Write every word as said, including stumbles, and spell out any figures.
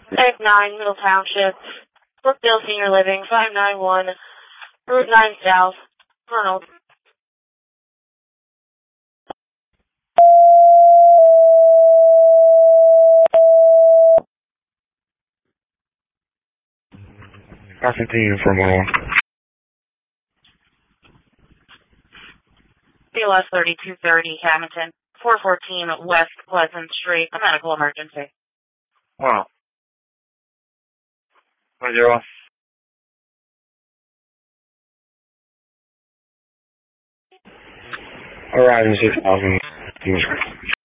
five nine, Middle Township, Brookdale Senior Living, five nine one, Route nine South, Arnold. I'll continue for a moment. B L S thirty-two thirty, Hamilton, four fourteen West Pleasant Street, a medical emergency. Wow. Zero. Arriving six thousand.